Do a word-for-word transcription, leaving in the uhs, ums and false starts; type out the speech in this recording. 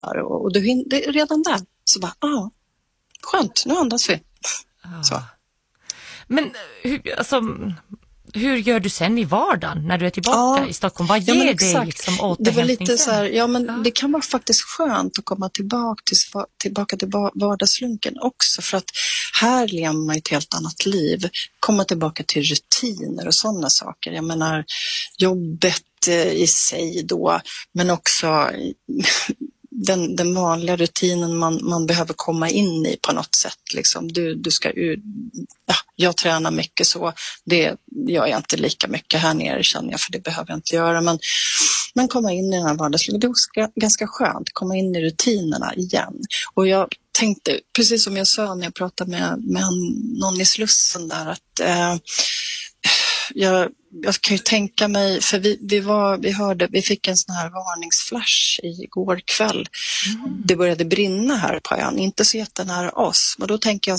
och, och du hin- det är redan där. Så bara, ja, ah, skönt, nu andas vi. Ja. Så. Men hur, alltså, hur gör du sen i vardagen när du är tillbaka Ja, i Stockholm? Vad ja, ger men dig exakt. liksom Det var återhämtning lite sen? så här, ja men Ja. det kan vara faktiskt skönt att komma tillbaka till, tillbaka till vardagslunken också, för att här lever man ett helt annat liv. Komma tillbaka till rutiner och sådana saker. Jag menar, jobbet i sig då, men också den, den vanliga rutinen man, man behöver komma in i på något sätt. Liksom. Du, du ska, ja, jag tränar mycket så, det gör jag inte lika mycket här nere känner jag, för det behöver jag inte göra. Men, men komma in i den här vardagslivet, det är ganska skönt, komma in i rutinerna igen. Och jag tänkte, precis som jag sa när jag pratade med, med någon i Slussen där, att eh, jag, jag kan ju tänka mig, för vi, vi, var, vi, hörde, vi fick en sån här varningsflash igår kväll. Mm. Det började brinna här på ön, inte så jättenära oss. Men då tänker jag